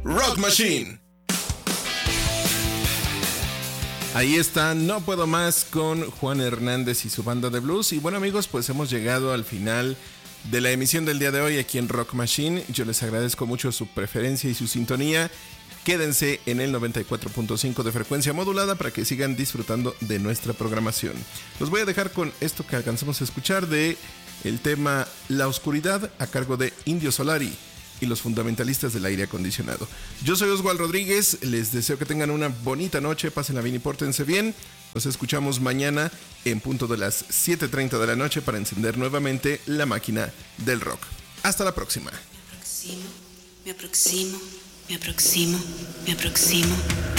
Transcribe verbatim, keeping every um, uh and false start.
Rock Machine. Ahí está, No Puedo Más con Juan Hernández y su banda de blues. Y bueno amigos, pues hemos llegado al final de la emisión del día de hoy aquí en Rock Machine. Yo les agradezco mucho su preferencia y su sintonía. Quédense en el noventa y cuatro punto cinco de frecuencia modulada para que sigan disfrutando de nuestra programación. Los voy a dejar con esto que alcanzamos a escuchar de el tema La Oscuridad a cargo de Indio Solari y los fundamentalistas del aire acondicionado. Yo soy Oswald Rodríguez, les deseo que tengan una bonita noche, pásenla bien y pórtense bien. Nos escuchamos mañana en punto de las siete treinta de la noche para encender nuevamente la máquina del rock. Hasta la próxima. Me aproximo, me aproximo, me aproximo, me aproximo.